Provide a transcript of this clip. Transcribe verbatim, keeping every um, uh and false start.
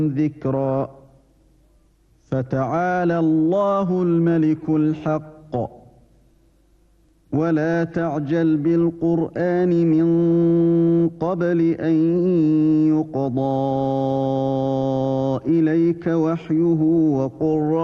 ذكرا فتعالى الله الملك الحق ولا تعجل بالقرآن من قبل أن يقضى إليك وحيه وقل